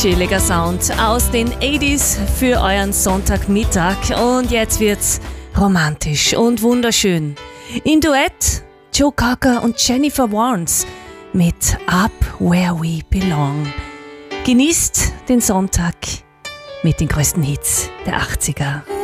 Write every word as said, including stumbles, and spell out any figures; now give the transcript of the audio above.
chilliger Sound aus den achtziger für euren Sonntagmittag. Und jetzt wird's romantisch und wunderschön. Im Duett Joe Cocker und Jennifer Warnes mit Up Where We Belong. Genießt den Sonntag mit den größten Hits der achtziger.